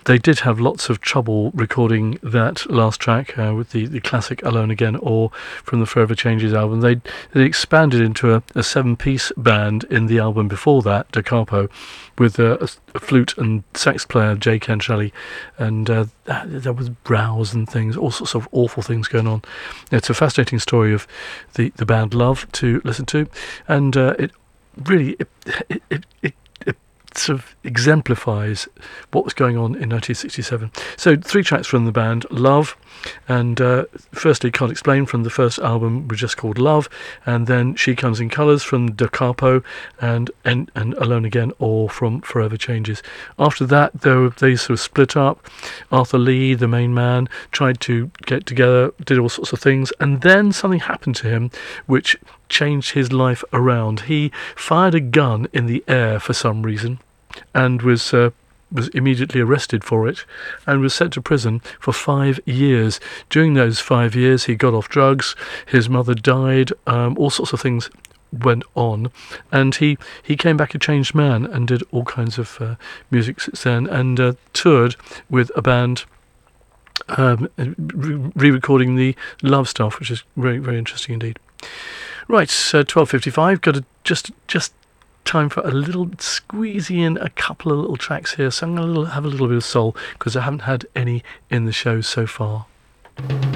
they did have lots of trouble recording that last track with the classic Alone Again or from the Forever Changes album. They expanded into a 7-piece band in the album before that, Da Capo, with a flute and sax player, J. Ken Shelley, and there was rows and things, all sorts of awful things going on. It's a fascinating story of the band Love to listen to, and it really sort of exemplifies what was going on in 1967. So 3 tracks from the band, Love, and firstly Can't Explain from the first album was just called Love, and then She Comes in Colours from Da Capo, and Alone Again or from Forever Changes. After that, they sort of split up. Arthur Lee, the main man, tried to get together, did all sorts of things, and then something happened to him which changed his life around. He fired a gun in the air for some reason, and was immediately arrested for it and was sent to prison for 5 years. During those 5 years, he got off drugs, his mother died, all sorts of things went on, and he came back a changed man and did all kinds of music since then, and toured with a band re-recording the Love stuff, which is very, very interesting indeed. Right, 12:55, got to just time for a little squeezy in a couple of little tracks here, so I'm going to have a little bit of soul because I haven't had any in the show so far.